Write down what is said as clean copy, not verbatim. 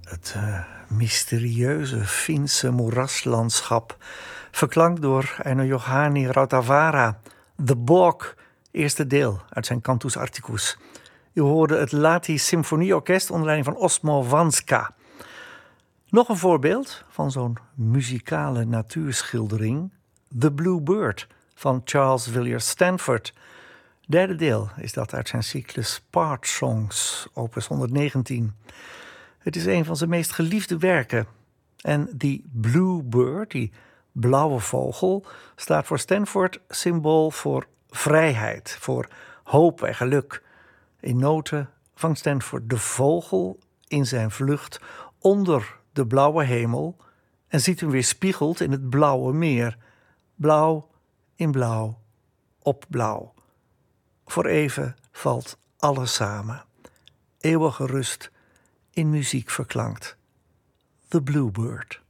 Het mysterieuze Finse moeraslandschap, verklankt door Eino Juhani Rautavaara. The Bog, eerste deel uit zijn Cantus Arcticus. U hoorde het Lahti Symfonieorkest onder leiding van Osmo Vanska. Nog een voorbeeld van zo'n muzikale natuurschildering. The Blue Bird van Charles Villiers Stanford. Derde deel is dat uit zijn cyclus Part Songs, opus 119. Het is een van zijn meest geliefde werken. En die Blue Bird, die blauwe vogel, staat voor Stanford symbool voor vrijheid, voor hoop en geluk. In noten vangt Stanford de vogel in zijn vlucht onder de blauwe hemel en ziet hem weer spiegeld in het blauwe meer. Blauw in blauw op blauw. Voor even valt alles samen. Eeuwige rust in muziek verklankt. The Bluebird.